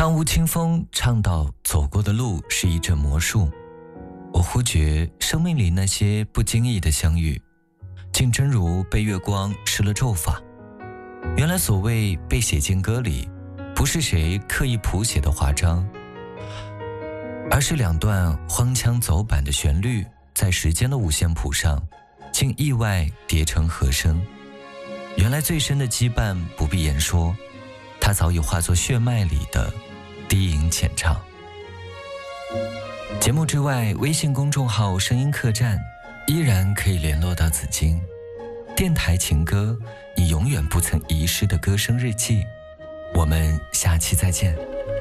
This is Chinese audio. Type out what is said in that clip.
当吴青峰唱到走过的路是一阵魔术，我忽觉生命里那些不经意的相遇，竟真如被月光施了咒法。原来所谓被写进歌里，不是谁刻意谱写的华章，而是两段荒腔走板的旋律在时间的五线谱上竟意外叠成和声。原来最深的羁绊不必言说，它早已化作血脉里的低吟浅唱。节目之外，微信公众号声音客栈依然可以联络到紫金。电台情歌，你永远不曾遗失的歌声日记。我们下期再见。